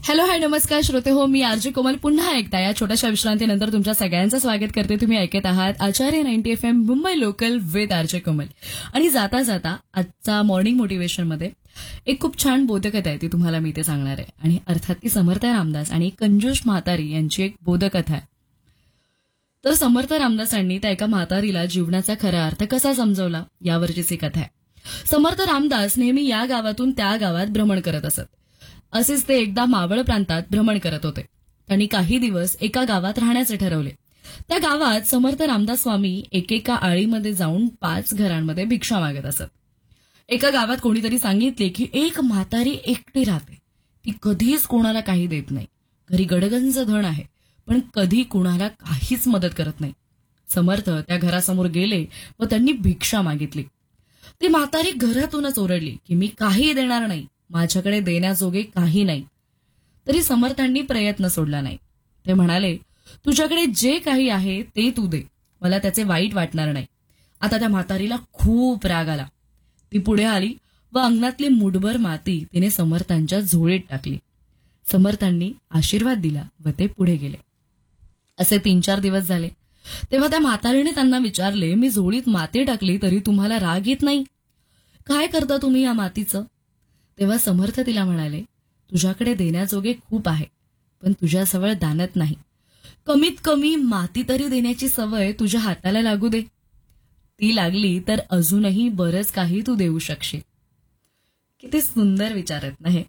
Hello hi नमस्कार श्रोते हो, मी आरजे कोमल पुन्हा एकदा या छोट्याशा विश्रांतीनंतर तुमच्या सगळ्यांचं स्वागत करते. तुम्ही ऐकत आहात आचार्य 90 FM Mumbai local with RJ कोमल. आणि जाता जाता आजचा मॉर्निंग मोटिवेशनमध्ये एक खूप छान बोधकथा आहे, ती तुम्हाला मी ते सांगणार आहे. आणि अर्थात ती समर्थ रामदास आणि कंजूष म्हातारी यांची एक बोधकथा आहे. तर समर्थ रामदासांनी त्या एका म्हातारीला जीवनाचा खरा अर्थ कसा समजवला यावरचीच ही कथा आहे. समर्थ रामदास नेहमी या गावातून त्या गावात भ्रमण करत असत. असेच ते एकदा मावळ प्रांतात भ्रमण करत होते. त्यांनी काही दिवस एका गावात राहण्याचे ठरवले. त्या गावात समर्थ रामदास स्वामी एकेका आळीमध्ये जाऊन 5 घरांमध्ये भिक्षा मागत असत. एका गावात कोणीतरी सांगितले की एक म्हातारी एकटी राहते. ती कधीच कोणाला काही देत नाही. घरी गडगंज धन आहे, पण कधी कुणाला काहीच मदत करत नाही. समर्थ त्या घरासमोर गेले व त्यांनी भिक्षा मागितली. ती म्हातारी घरातूनच ओरडली की मी काही देणार नाही, माझ्याकडे देण्याजोगे काही नाही. तरी समर्थांनी प्रयत्न सोडला नाही. ते म्हणाले, तुझ्याकडे जे काही आहे ते तू दे, मला त्याचे वाईट वाटणार नाही. आता त्या म्हातारीला खूप राग आला. ती पुढे आली व अंगणातली मुठभर माती तिने समर्थांच्या झोळीत टाकली. समर्थांनी आशीर्वाद दिला व ते पुढे गेले. असे 3-4 दिवस झाले. तेव्हा त्या म्हातारीने त्यांना विचारले, मी झोळीत माती टाकली तरी तुम्हाला राग येत नाही, काय करता तुम्ही या मातीचं? तेव्हा समर्थ तिला म्हणाले, तुझ्याकडे देण्याजोगे खूप आहे, पण तुझ्याजवळ दानत नाही. कमीत कमी माती तरी देण्याची सवय तुझ्या हाताला लागू दे. ती लागली तर अजूनही बरंच काही तू देऊ शकशील. किती सुंदर विचार आहेत ना हे.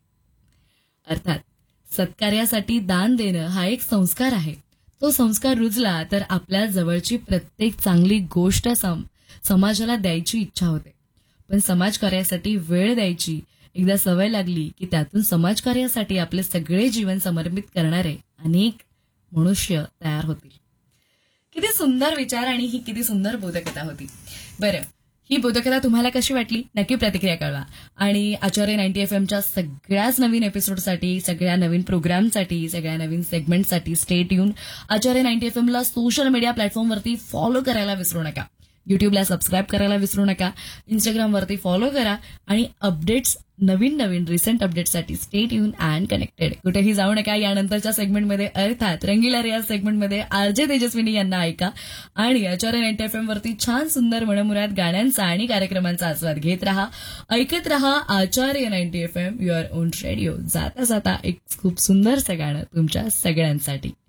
अर्थात सत्कार्यासाठी दान देणं हा एक संस्कार आहे. तो संस्कार रुजला तर आपल्या जवळची प्रत्येक चांगली गोष्ट समाजाला द्यायची इच्छा होते. पण समाजकार्यासाठी वेळ द्यायची एकदा सवय लागली की त्यातून समाजकार्यासाठी आपले सगळे जीवन समर्पित करणारे अनेक मनुष्य तयार होतील. किती सुंदर विचार आणि ही किती सुंदर बोधकथा होती. बरं, ही बोधकथा तुम्हाला कशी वाटली नक्की प्रतिक्रिया कळवा. आणि आचार्य 90 FMच्या सगळ्याच नवीन एपिसोडसाठी, सगळ्या नवीन प्रोग्रामसाठी, सगळ्या नवीन सेगमेंटसाठी स्टे ट्यून. आचार्य 90 FMला सोशल मीडिया प्लॅटफॉर्मवरती फॉलो करायला विसरू नका. युट्यूबला सबस्क्राईब करायला विसरू नका. इंस्टाग्रामवरती फॉलो करा आणि अपडेट्स, नवीन रिसेंट अपडेट्ससाठी स्टे ट्यून अँड कनेक्टेड. कुठेही जाऊ नका. यानंतरच्या सेगमेंटमध्ये अर्थात रंगीला रियाज सेगमेंटमध्ये आरजे तेजस्विनी यांना ऐका आणि आचार्य 90 FM वरती छान सुंदर मनमुराद गाण्यांचा आणि कार्यक्रमांचा आस्वाद घेत रहा. ऐकत रहा आचार्य 90 FM, युअर ओन रेडिओ. जाता जाता एक खूप सुंदरसं गाणं तुमच्या सगळ्यांसाठी.